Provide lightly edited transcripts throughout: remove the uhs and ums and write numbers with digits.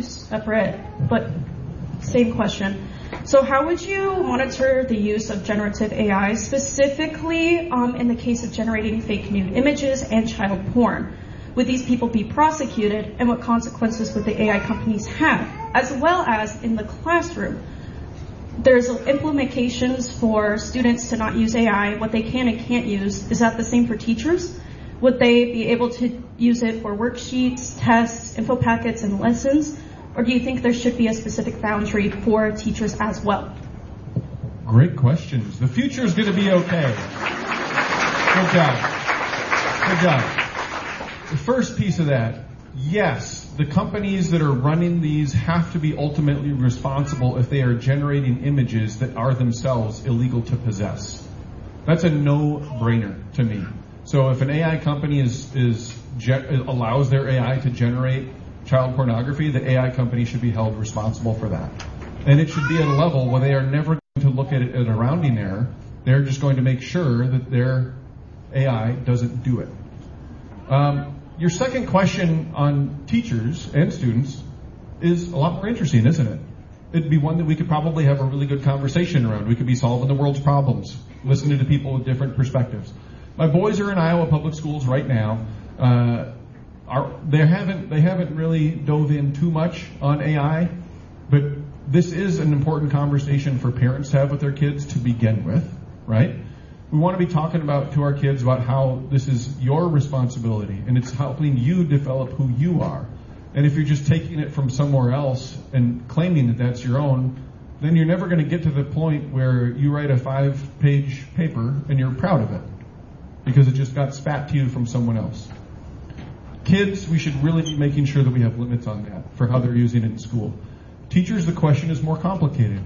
separate, but same question. So how would you monitor the use of generative AI, specifically in the case of generating fake nude images and child porn? Would these people be prosecuted, and what consequences would the AI companies have? As well as in the classroom, there's implications for students to not use AI, what they can and can't use. Is that the same for teachers? Would they be able to use it for worksheets, tests, info packets, and lessons? Or do you think there should be a specific boundary for teachers as well? Great questions. The future is going to be okay. Good job. Good job. The first piece of that, yes, the companies that are running these have to be ultimately responsible if they are generating images that are themselves illegal to possess. That's a no-brainer to me. So if an AI company allows their AI to generate child pornography, the AI company should be held responsible for that. And it should be at a level where they are never going to look at it as a rounding error. They're just going to make sure that their AI doesn't do it. Your second question on teachers and students is a lot more interesting, isn't it? It'd be one that we could probably have a really good conversation around. We could be solving the world's problems, listening to people with different perspectives. My boys are in Iowa public schools right now. They haven't really dove in too much on AI, but this is an important conversation for parents to have with their kids to begin with, right? We want to be talking to our kids about how this is your responsibility and it's helping you develop who you are. And if you're just taking it from somewhere else and claiming that that's your own, then you're never going to get to the point where you write a 5-page paper and you're proud of it because it just got spat to you from someone else. Kids, we should really be making sure that we have limits on that for how they're using it in school. Teachers, the question is more complicated.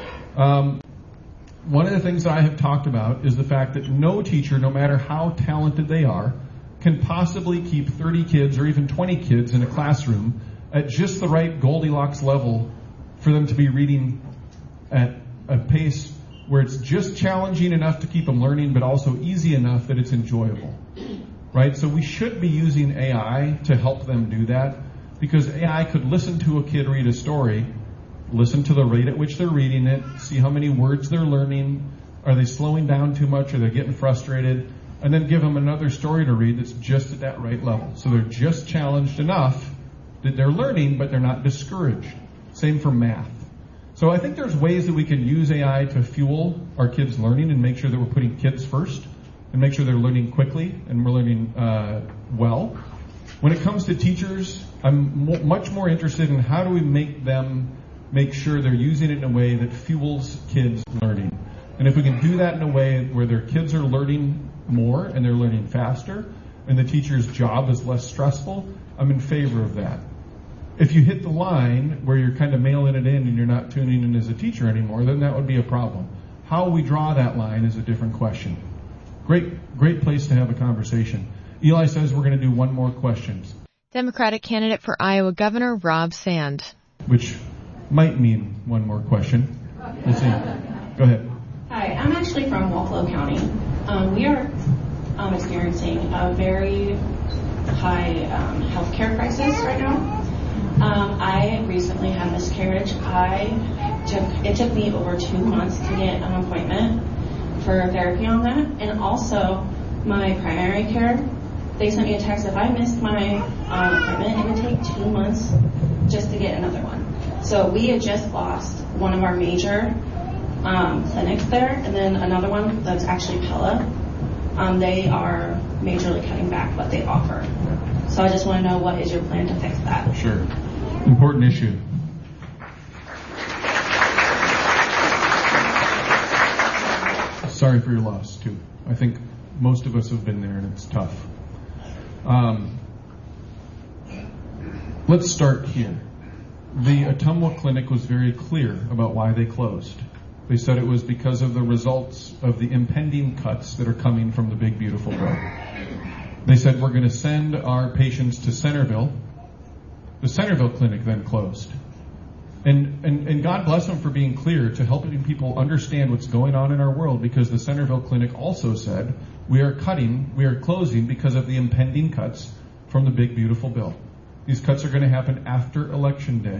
One of the things that I have talked about is the fact that no teacher, no matter how talented they are, can possibly keep 30 kids or even 20 kids in a classroom at just the right Goldilocks level for them to be reading at a pace where it's just challenging enough to keep them learning, but also easy enough that it's enjoyable. Right? So we should be using AI to help them do that, because AI could listen to a kid read a story, listen to the rate at which they're reading it, see how many words they're learning, are they slowing down too much, or they're getting frustrated, and then give them another story to read that's just at that right level. So they're just challenged enough that they're learning, but they're not discouraged. Same for math. So I think there's ways that we can use AI to fuel our kids' learning and make sure that we're putting kids first and make sure they're learning quickly and we're learning well. When it comes to teachers, I'm much more interested in how do we make them make sure they're using it in a way that fuels kids' learning. And if we can do that in a way where their kids are learning more and they're learning faster and the teacher's job is less stressful, I'm in favor of that. If you hit the line where you're kind of mailing it in and you're not tuning in as a teacher anymore, then that would be a problem. How we draw that line is a different question. Great place to have a conversation. Eli says we're going to do one more question. Democratic candidate for Iowa Governor Rob Sand. Which might mean one more question. We'll see. Go ahead. Hi, I'm actually from Walpole County. We are experiencing a very high healthcare crisis right now. I recently had a miscarriage. It took me over 2 months to get an appointment for therapy on that. And also, my primary care, they sent me a text. If I missed my appointment, it would take 2 months just to get another one. So we had just lost one of our major clinics there, and then another one that's actually Pella. They are majorly cutting back what they offer. So I just want to know, what is your plan to fix that? Sure. Important issue. Sorry for your loss, too. I think most of us have been there, and it's tough. Let's start here. The Ottumwa Clinic was very clear about why they closed. They said it was because of the results of the impending cuts that are coming from the Big Beautiful Bill. They said, we're going to send our patients to Centerville. The Centerville Clinic then closed. And God bless them for being clear to helping people understand what's going on in our world, because the Centerville Clinic also said, we are closing because of the impending cuts from the Big Beautiful Bill. These cuts are going to happen after Election Day.